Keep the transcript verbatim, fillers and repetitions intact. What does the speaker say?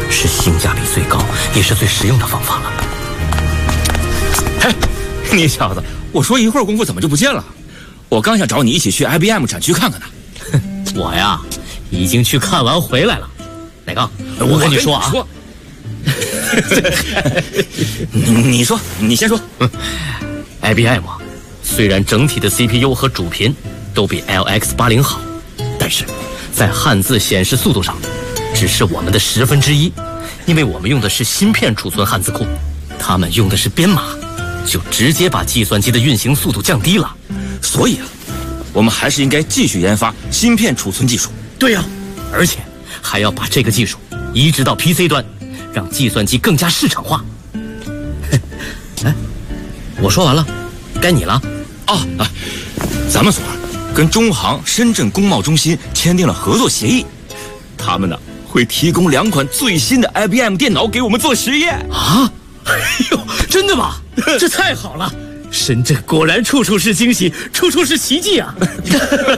是性价比最高也是最实用的方法了。 嘿，你小子，我说一会儿功夫怎么就不见了？我刚想找你一起去 I B M 展区看看呢。 我呀，已经去看完回来了。哪个？我跟你说啊， 说你, 你说，你先说。 I B M 啊，虽然整体的 C P U 和主频都比 L X 八十 好，但是在汉字显示速度上，只是我们的十分之一，因为我们用的是芯片储存汉字库，他们用的是编码，就直接把计算机的运行速度降低了。 所以啊，我们还是应该继续研发芯片储存技术。 对呀、啊，而且还要把这个技术移植到 P C 端，让计算机更加市场化。哎，我说完了，该你了。 啊啊，咱们所跟中航深圳工贸中心签订了合作协议，他们呢会提供两款最新的 I B M 电脑给我们做实验啊！哎呦，真的吗？这太好了！深圳果然处处是惊喜，处处是奇迹啊！